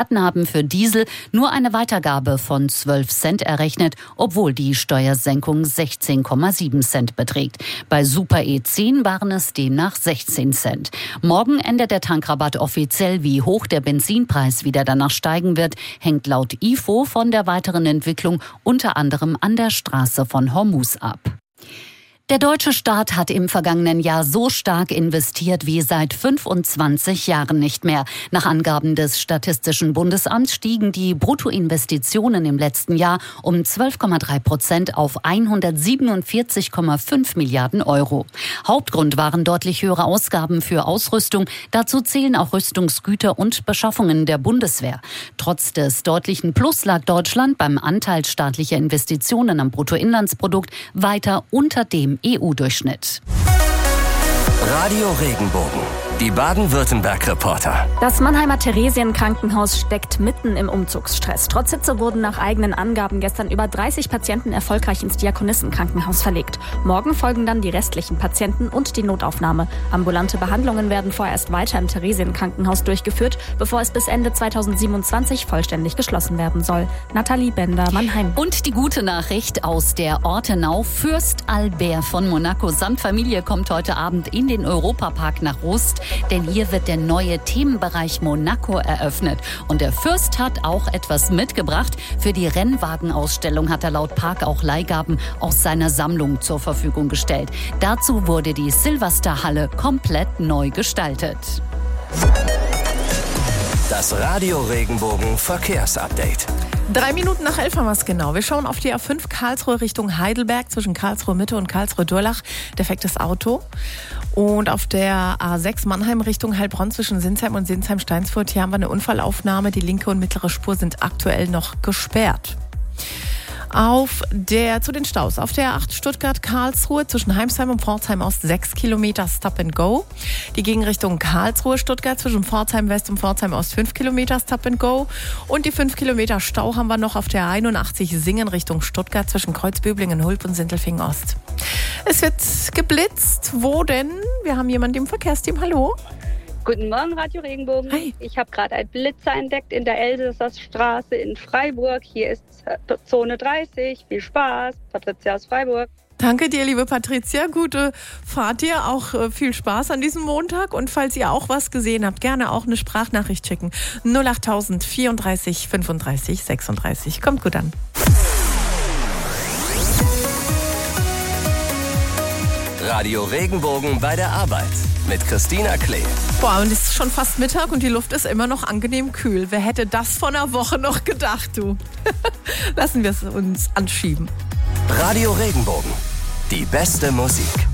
Experten haben für Diesel nur eine Weitergabe von 12 Cent errechnet, obwohl die Steuersenkung 16,7 Cent beträgt. Bei Super E10 waren es demnach 16 Cent. Morgen endet der Tankrabatt offiziell. Wie hoch der Benzinpreis wieder danach steigen wird, hängt laut IFO von der weiteren Entwicklung unter anderem an der Straße von Hormuz ab. Der deutsche Staat hat im vergangenen Jahr so stark investiert wie seit 25 Jahren nicht mehr. Nach Angaben des Statistischen Bundesamts stiegen die Bruttoinvestitionen im letzten Jahr um 12,3% auf 147,5 Milliarden Euro. Hauptgrund waren deutlich höhere Ausgaben für Ausrüstung. Dazu zählen auch Rüstungsgüter und Beschaffungen der Bundeswehr. Trotz des deutlichen Plus lag Deutschland beim Anteil staatlicher Investitionen am Bruttoinlandsprodukt weiter unter dem EU-Durchschnitt. Radio Regenbogen, die Baden-Württemberg-Reporter. Das Mannheimer Theresienkrankenhaus steckt mitten im Umzugsstress. Trotz Hitze wurden nach eigenen Angaben gestern über 30 Patienten erfolgreich ins Diakonissenkrankenhaus verlegt. Morgen folgen dann die restlichen Patienten und die Notaufnahme. Ambulante Behandlungen werden vorerst weiter im Theresienkrankenhaus durchgeführt, bevor es bis Ende 2027 vollständig geschlossen werden soll. Nathalie Bender, Mannheim. Und die gute Nachricht aus der Ortenau. Fürst Albert von Monaco samt Familie kommt heute Abend in den Europapark nach Rust, denn hier wird der neue Themenbereich Monaco eröffnet. Und der Fürst hat auch etwas mitgebracht. Für die Rennwagenausstellung hat er laut Park auch Leihgaben aus seiner Sammlung zur Verfügung gestellt. Dazu wurde die Silvesterhalle komplett neu gestaltet. Das Radio Regenbogen Verkehrsupdate. 3 Minuten nach 11 haben wir es genau. Wir schauen auf die A5 Karlsruhe Richtung Heidelberg zwischen Karlsruhe Mitte und Karlsruhe Durlach. Defektes Auto. Und auf der A6 Mannheim Richtung Heilbronn zwischen Sinsheim und Sinsheim-Steinsfurt. Hier haben wir eine Unfallaufnahme. Die linke und mittlere Spur sind aktuell noch gesperrt. Zu den Staus. Auf der A8 Stuttgart-Karlsruhe zwischen Heimsheim und Pforzheim Ost 6 Kilometer Stop and Go. Die Gegenrichtung Karlsruhe-Stuttgart zwischen Pforzheim West und Pforzheim Ost 5 Kilometer Stop and Go. Und die 5 Kilometer Stau haben wir noch auf der 81 Singen Richtung Stuttgart zwischen Kreuzböblingen, Hulp und Sindelfingen Ost. Es wird geblitzt. Wo denn? Wir haben jemanden im Verkehrsteam. Hallo. Guten Morgen, Radio Regenbogen. Hi. Ich habe gerade einen Blitzer entdeckt in der Elsässerstraße in Freiburg. Hier ist Zone 30. Viel Spaß. Patricia aus Freiburg. Danke dir, liebe Patricia. Gute Fahrt dir. Auch viel Spaß an diesem Montag. Und falls ihr auch was gesehen habt, gerne auch eine Sprachnachricht schicken. 08000 34 35 36. Kommt gut an. Radio Regenbogen bei der Arbeit mit Christina Klee. Boah, und es ist schon fast Mittag und die Luft ist immer noch angenehm kühl. Wer hätte das vor einer Woche noch gedacht, du? Lassen wir es uns anschieben. Radio Regenbogen, die beste Musik.